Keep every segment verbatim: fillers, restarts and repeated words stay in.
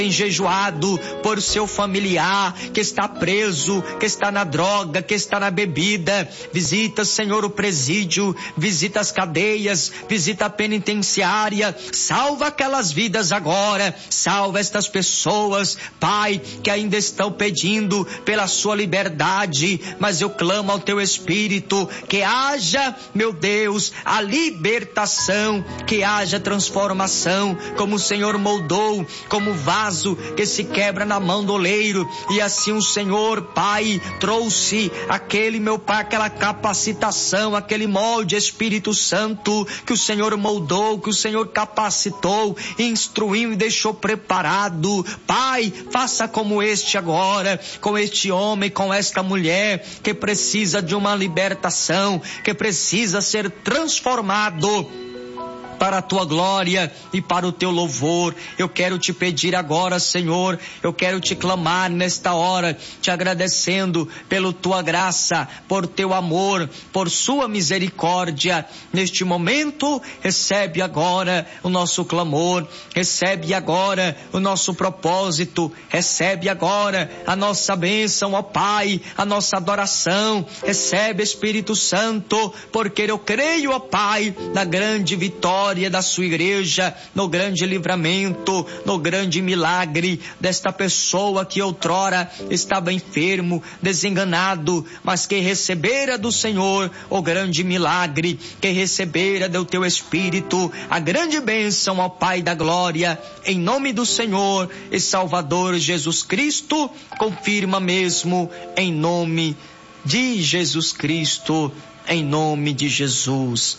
enjejuado por seu familiar que está preso, que está na droga, que está na bebida. Visita, Senhor, o presídio, visita as cadeias, visita a penitenciária, salva aquelas vidas agora, salva estas pessoas, Pai, que ainda estão pedindo pela sua liberdade, mas eu clamo ao teu Espírito, que haja, meu Deus, a libertação, que haja transformação, como o Senhor moldou, como vaso que se quebra na mão do oleiro, e assim o Senhor, Pai, trouxe aquele, meu Pai, aquela capacitação, aquele molde, Espírito Santo, que o Senhor moldou, que o Senhor capacitou, instruiu e deixou preparado. Pai, faça como este agora, com este homem, com esta mulher, que precisa de uma libertação, que precisa ser transformado para a tua glória e para o teu louvor. Eu quero te pedir agora, Senhor, eu quero te clamar nesta hora, te agradecendo pela tua graça, por teu amor, por sua misericórdia. Neste momento, recebe agora o nosso clamor, recebe agora o nosso propósito, recebe agora a nossa bênção, ó Pai, a nossa adoração. Recebe, Espírito Santo, porque eu creio, ó Pai, na grande vitória da sua igreja, no grande livramento, no grande milagre desta pessoa que outrora estava enfermo, desenganado, mas que recebera do Senhor o grande milagre, que recebera do teu Espírito a grande bênção, ó Pai da glória, em nome do Senhor e Salvador Jesus Cristo. Confirma mesmo, em nome de Jesus Cristo, em nome de Jesus.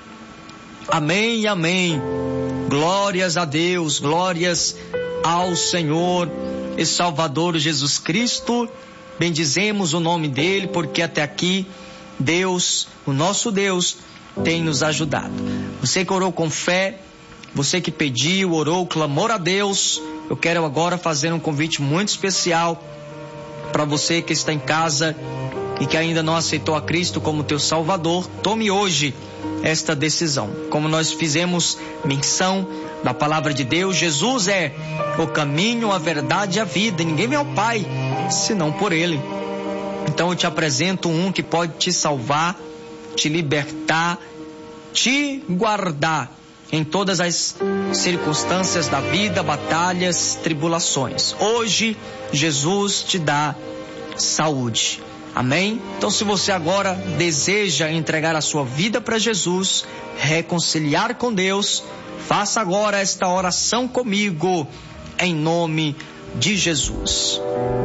Amém, amém. Glórias a Deus, glórias ao Senhor e Salvador Jesus Cristo. Bendizemos o nome dele, porque até aqui Deus, o nosso Deus, tem nos ajudado. Você que orou com fé, você que pediu, orou, clamou a Deus, eu quero agora fazer um convite muito especial para você que está em casa e que ainda não aceitou a Cristo como teu Salvador. Tome hoje esta decisão. Como nós fizemos menção da palavra de Deus, Jesus é o caminho, a verdade e a vida. Ninguém vem ao Pai senão por Ele. Então eu te apresento um que pode te salvar, te libertar, te guardar em todas as circunstâncias da vida, batalhas, tribulações. Hoje Jesus te dá saúde. Amém? Então, se você agora deseja entregar a sua vida para Jesus, reconciliar com Deus, faça agora esta oração comigo, em nome de Jesus.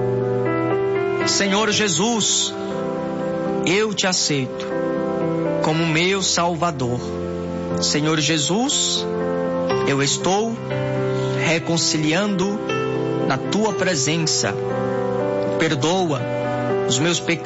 Senhor Jesus, eu te aceito como meu Salvador. Senhor Jesus, eu estou reconciliando na tua presença. Perdoa os meus pecados